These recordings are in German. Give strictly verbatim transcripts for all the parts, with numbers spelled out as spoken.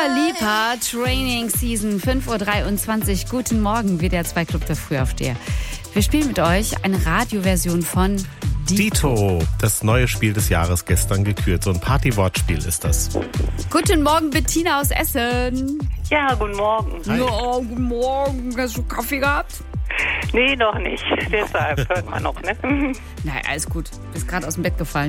Dua Lipa, Training Season, fünf Uhr dreiundzwanzig. Guten Morgen, W D R zwei Club der Frühaufsteher. Wir spielen mit euch eine Radioversion von Dito. Dito, das neue Spiel des Jahres, gestern gekürt. So ein Party-Wortspiel ist das. Guten Morgen, Bettina aus Essen. Ja, guten Morgen. Hi. Ja, guten Morgen. Hast du Kaffee gehabt? Nee, noch nicht. Deshalb hört man noch, ne? Nein, alles gut. Bist gerade aus dem Bett gefallen.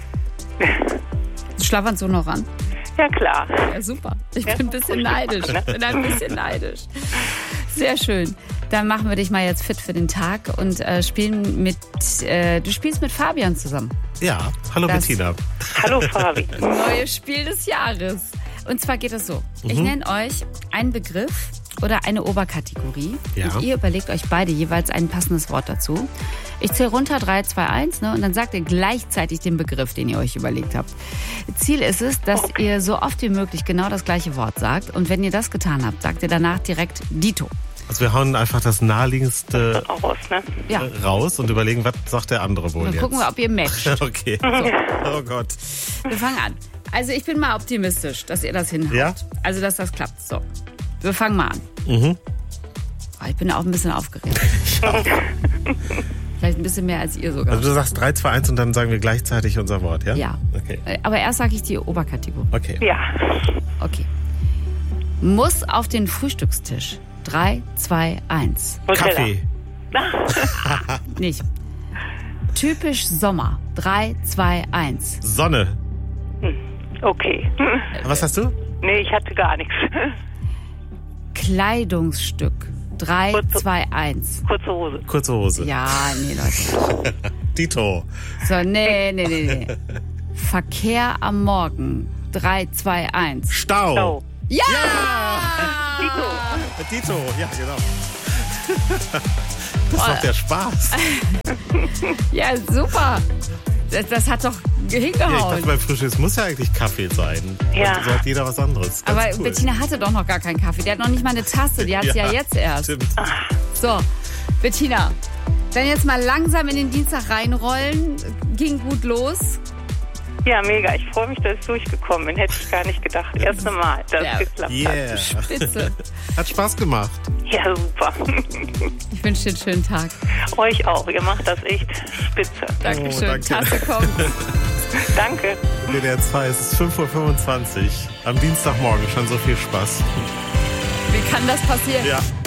Schlafanzug noch an? Ja, klar. Ja, super. Ich Ja, bin ein bisschen Frühstück neidisch. machen, ne? Ich bin ein bisschen neidisch. Sehr schön. Dann machen wir dich mal jetzt fit für den Tag und äh, spielen mit, äh, du spielst mit Fabian zusammen. Ja, hallo Das- Bettina. Hallo, Fabi. Neues Spiel des Jahres. Und zwar geht es so. Ich nenne euch einen Begriff oder eine Oberkategorie. Ja. Und ihr überlegt euch beide jeweils ein passendes Wort dazu. Ich zähle runter, drei, zwei, eins, ne? Und dann sagt ihr gleichzeitig den Begriff, den ihr euch überlegt habt. Ziel ist es, dass ihr so oft wie möglich genau das gleiche Wort sagt. Und wenn ihr das getan habt, sagt ihr danach direkt Dito. Also wir hauen einfach das naheliegendste Auch raus, ne? Ja. raus und überlegen, was sagt der andere wohl Dann jetzt. gucken wir, ob ihr matcht. Okay. Oh Gott. Wir fangen an. Also ich bin mal optimistisch, dass ihr das hinhaut. Ja? Also dass das klappt. So, wir fangen mal an. Mhm. Oh, ich bin auch ein bisschen aufgeregt. Vielleicht ein bisschen mehr als ihr sogar. Also du sagst drei, zwei, eins und dann sagen wir gleichzeitig unser Wort, ja? Ja. Okay. Aber erst sage ich die Oberkategorie. Okay. Ja. Okay. Muss auf den Frühstückstisch. Drei, zwei, eins. Nutella. Kaffee. Nicht. Typisch Sommer. Drei, zwei, eins. Sonne. Okay. Was hast du? Nee, ich hatte gar nichts. Kleidungsstück. Drei, Kurze- zwei, eins. Kurze Hose. Kurze Hose. Ja, nee, Leute. Dito. So, nee, nee, nee, nee. Verkehr am Morgen. Drei, zwei, eins. Stau. Stau. Ja! Dito. Dito, ja genau. Das ist doch der Spaß. Ja, super. Das, das hat doch Ja, ich hingehauen. dachte, beim Frühstück es muss ja eigentlich Kaffee sein. Ja. Und so hat jeder was anderes. Ganz Aber cool. Bettina hatte doch noch gar keinen Kaffee. Die hat noch nicht mal eine Tasse. Die hat sie ja, jetzt erst. Stimmt. So, Bettina, dann jetzt mal langsam in den Dienstag reinrollen. Ging gut los. Ja, mega. Ich freue mich, dass ich durchgekommen bin. Hätte ich gar nicht gedacht. Erste Mal, dass Ja. es geklappt Yeah. Spitze. Hat Spaß gemacht. hat. Ja, super. Ich wünsche dir einen schönen Tag. Euch auch. Ihr macht das echt spitze. Dankeschön. danke. Tasse kommt. Danke. W D R zwei, es ist fünf Uhr fünfundzwanzig. Am Dienstagmorgen schon so viel Spaß. Wie kann das passieren? Ja.